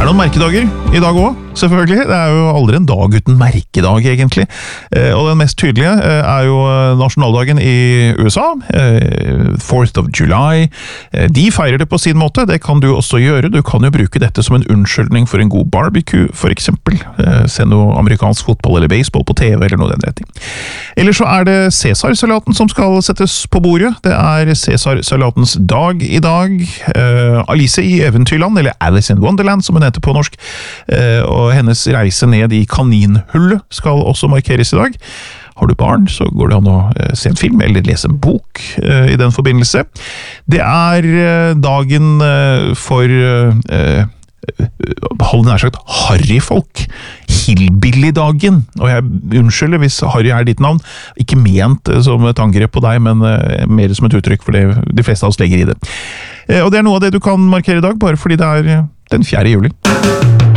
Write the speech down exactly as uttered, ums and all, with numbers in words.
noen merkedager i dag også, selvfølgelig. Det er jo aldri en dag uten merkedag, egentlig. Eh, og den mest tydelige eh, er jo nasjonaldagen i U S A, eh, fourth of July. Eh, de feirer det på sin måte, det kan du også gjøre. Du kan jo bruke dette som en unnskyldning for en god barbecue, for eksempel. Eh, se noe amerikansk fotball eller baseball på T V, eller noe den retning. Ellers så er det Cæsar-salaten som skal settes på bordet. Det er Cæsar-salatens dag i dag. Eh, Alice i Eventyrland, eller Alice in Wonderland, som hun heter på norsk, eh, og hennes reise ned i kaninhullet skal også markeres i dag. Har du barn, så går det an å eh, se en film eller lese en bok eh, i den forbindelse. Det er eh, dagen eh, for eh, hold nær sagt harryfolk. Hillbilly-dagen. Og jeg unnskylder hvis Harry er ditt navn. Ikke ment som et angrep på deg, men eh, mer som et uttrykk for det de fleste av oss legger i det. Eh, og det er noe av det du kan markere i dag, bare fordi det er den fjerde juli.